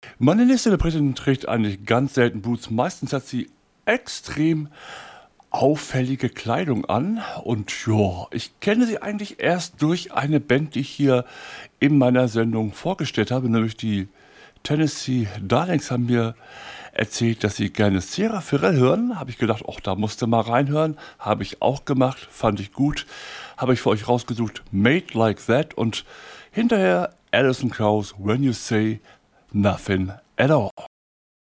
Meine nächste Interpretin trägt eigentlich ganz selten Boots. Meistens hat sie extrem auffällige Kleidung an und ja, ich kenne sie eigentlich erst durch eine Band, die ich hier in meiner Sendung vorgestellt habe, nämlich die Tennessee Darlings haben mir erzählt, dass sie gerne Sierra Ferrell hören. Habe ich gedacht, ach, da musst du mal reinhören. Habe ich auch gemacht, fand ich gut. Habe ich für euch rausgesucht, Made Like That und hinterher Alison Krauss, When You Say Nothing at All.